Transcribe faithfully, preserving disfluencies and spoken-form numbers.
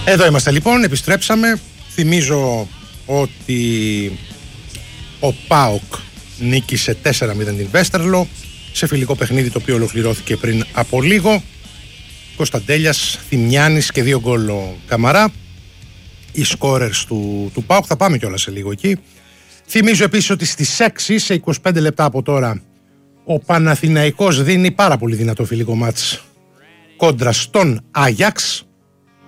Εδώ είμαστε λοιπόν, επιστρέψαμε. Θυμίζω ότι ο ΠΑΟΚ νίκησε τέσσερα μηδέν την Βέστερλο σε φιλικό παιχνίδι το οποίο ολοκληρώθηκε πριν από λίγο. Κωνσταντέλιας, Θημιάνης και δύο γκολ ο Καμαρά, οι σκόρερς του, του ΠΑΟΚ. Θα πάμε κιόλας σε λίγο εκεί. Θυμίζω επίσης ότι στις έξι, σε είκοσι πέντε λεπτά από τώρα, ο Παναθηναϊκός δίνει πάρα πολύ δυνατό φιλικό μάτς κόντρα στον Άγιαξ.